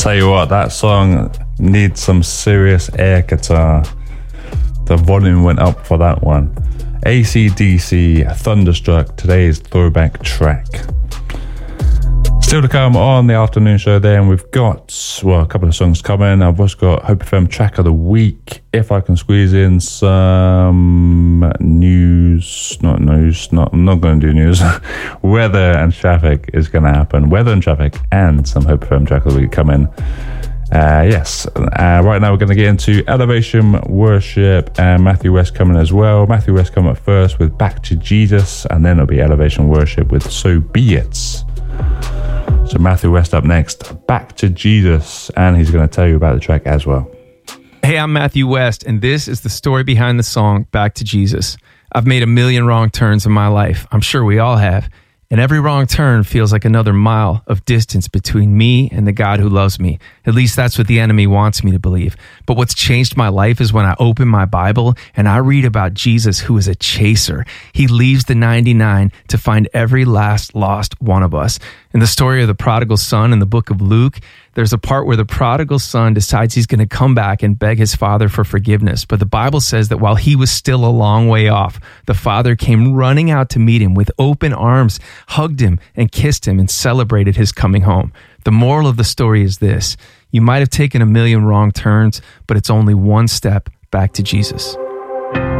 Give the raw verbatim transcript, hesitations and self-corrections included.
Tell you what, that song needs some serious air guitar. The volume went up for that one. A C D C, Thunderstruck, today's throwback track. Still to come on the afternoon show there, and we've got, well, a couple of songs coming. I've also got Hope F M track of the week. If I can squeeze in some news, not news, not, I'm not going to do news. Weather and traffic is going to happen. Weather and traffic and some Hope F M track of the week coming. Uh, yes, uh, right now we're going to get into Elevation Worship and Matthew West coming as well. Matthew West coming up first with Back to Jesus, and then it'll be Elevation Worship with So Be It. So Matthew West up next, Back to Jesus, and he's going to tell you about the track as well. Hey, I'm Matthew West, and this is the story behind the song Back to Jesus. I've made a million wrong turns in my life. I'm sure we all have. And every wrong turn feels like another mile of distance between me and the God who loves me. At least that's what the enemy wants me to believe. But what's changed my life is when I open my Bible and I read about Jesus, who is a chaser. He leaves the ninety-nine to find every last lost one of us. In the story of the prodigal son in the book of Luke, there's a part where the prodigal son decides he's going to come back and beg his father for forgiveness. But the Bible says that while he was still a long way off, the father came running out to meet him with open arms, hugged him and kissed him and celebrated his coming home. The moral of the story is this: you might have taken a million wrong turns, but it's only one step back to Jesus.